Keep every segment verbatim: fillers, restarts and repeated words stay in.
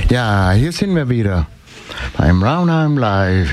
Ja, hier sind wir wieder beim Raunheim Live.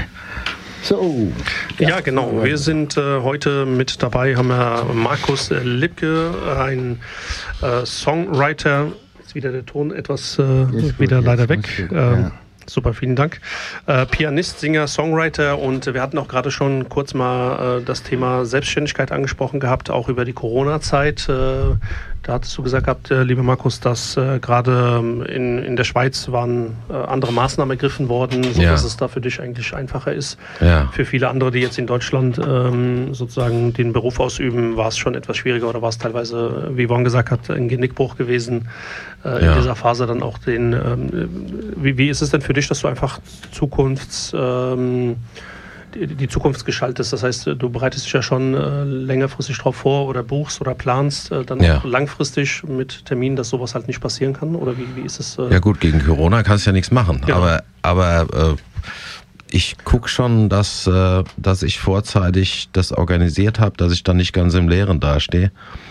So. Ja, ja genau. Wir sind äh, heute mit dabei, haben wir Markus Lipke, ein äh, Songwriter. Jetzt wieder der Ton etwas äh, wieder gut, leider weg. Ähm, ja. Super, vielen Dank. Äh, Pianist, Singer, Songwriter, und wir hatten auch gerade schon kurz mal äh, das Thema Selbstständigkeit angesprochen gehabt, auch über die Corona-Zeit. Äh, da hattest du gesagt gehabt, äh, lieber Markus, dass äh, gerade in, in der Schweiz waren äh, andere Maßnahmen ergriffen worden, sodass ja. es da für dich eigentlich einfacher ist. Ja. Für viele andere, die jetzt in Deutschland ähm, sozusagen den Beruf ausüben, war es schon etwas schwieriger oder war es teilweise, wie Yvonne gesagt hat, ein Genickbruch gewesen, äh, in ja. dieser Phase dann auch den, ähm, wie, wie ist es denn für dich, dass du einfach Zukunfts, ähm, die, die Zukunft gestaltest? Das heißt, du bereitest dich ja schon äh, längerfristig drauf vor oder buchst oder planst äh, dann ja. auch langfristig mit Terminen, dass sowas halt nicht passieren kann? Oder wie, wie ist es? Äh? Ja gut, gegen Corona kannst du ja nichts machen. Genau. Aber, aber äh, ich gucke schon, dass, äh, dass ich vorzeitig das organisiert habe, dass ich dann nicht ganz im Leeren dastehe.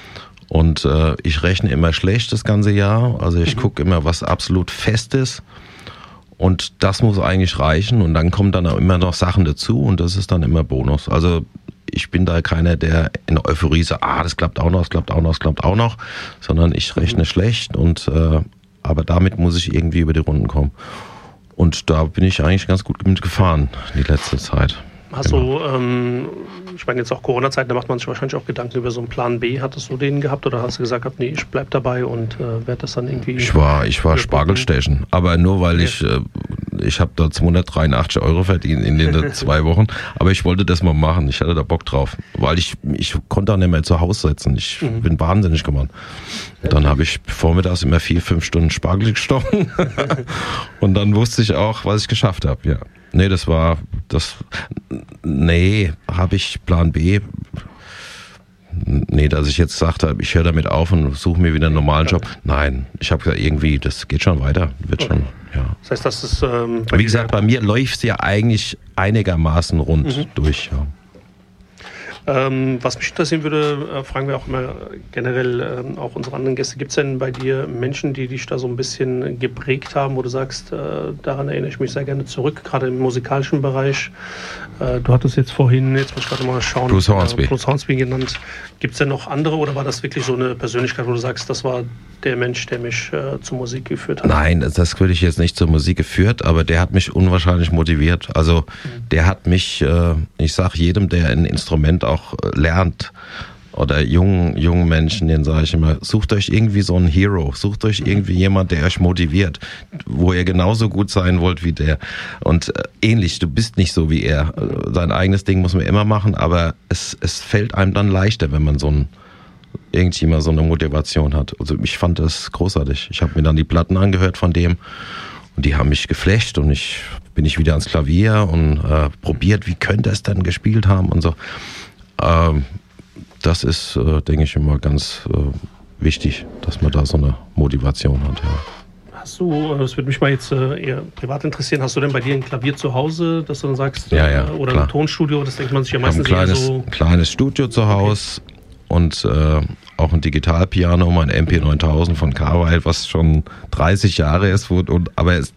Und äh, ich rechne immer schlecht das ganze Jahr. Also ich mhm. gucke immer, was absolut fest ist. Und das muss eigentlich reichen. Und dann kommen dann auch immer noch Sachen dazu. Und das ist dann immer Bonus. Also ich bin da keiner, der in der Euphorie sagt, ah, das klappt auch noch, das klappt auch noch, das klappt auch noch. Sondern ich rechne mhm. schlecht. Und äh, aber damit muss ich irgendwie über die Runden kommen. Und da bin ich eigentlich ganz gut mitgefahren die letzte Zeit. Hast genau. du, ähm, ich meine jetzt auch Corona-Zeit, da macht man sich wahrscheinlich auch Gedanken über so einen Plan B. Hattest du den gehabt oder hast du gesagt, nee, ich bleib dabei und äh, werde das dann irgendwie... Ich war, ich war Spargelstechen, aber nur weil ja. ich, äh, ich habe da zweihundertdreiundachtzig Euro verdient in den zwei Wochen, aber ich wollte das mal machen, ich hatte da Bock drauf, weil ich, ich konnte auch nicht mehr zu Hause sitzen, ich mhm. bin wahnsinnig geworden. Dann habe ich vormittags immer vier, fünf Stunden Spargel gestochen und dann wusste ich auch, was ich geschafft habe, ja. Nee, das war, das, nee, habe ich Plan B, nee, dass ich jetzt gesagt habe, ich höre damit auf und suche mir wieder einen normalen Job. Nein, ich habe gesagt, irgendwie, das geht schon weiter, wird okay. schon, ja. Das heißt, das ist... Ähm, Wie gesagt, bei mir läuft es ja eigentlich einigermaßen rund mhm. durch, ja. Ähm, was mich interessieren würde, äh, fragen wir auch immer generell äh, auch unsere anderen Gäste, gibt es denn bei dir Menschen, die dich da so ein bisschen geprägt haben, wo du sagst, äh, daran erinnere ich mich sehr gerne zurück, gerade im musikalischen Bereich. Äh, du hattest jetzt vorhin, jetzt muss ich gerade mal schauen, Bruce Hornsby, äh, Bruce Hornsby genannt. Gibt es denn noch andere oder war das wirklich so eine Persönlichkeit, wo du sagst, das war der Mensch, der mich äh, zur Musik geführt hat? Nein, das, das würde ich jetzt nicht zur Musik geführt, aber der hat mich unwahrscheinlich motiviert. Also mhm. der hat mich, äh, ich sage jedem, der ein Instrument auch lernt, oder jungen, jungen Menschen, denen sage ich immer, sucht euch irgendwie so einen Hero, sucht euch irgendwie jemand, der euch motiviert, wo ihr genauso gut sein wollt wie der. Und äh, ähnlich, du bist nicht so wie er. Sein eigenes Ding muss man immer machen, aber es, es fällt einem dann leichter, wenn man so ein irgendjemand so eine Motivation hat. Also ich fand das großartig. Ich habe mir dann die Platten angehört von dem und die haben mich geflasht und ich bin ich wieder ans Klavier und äh, probiert, wie könnte es denn gespielt haben und so. Ähm, das ist, äh, denke ich, immer ganz äh, wichtig, dass man da so eine Motivation hat. Ja. Hast du, das würde mich mal jetzt äh, eher privat interessieren, hast du denn bei dir ein Klavier zu Hause, dass du dann sagst, ja, ja, äh, oder klar. ein Tonstudio, das denkt man sich ja meistens ein kleines, eher so... ein kleines Studio zu Hause okay. und äh, auch ein Digitalpiano, mein M P neuntausend von Carwile, was schon dreißig Jahre ist, wo, und, aber es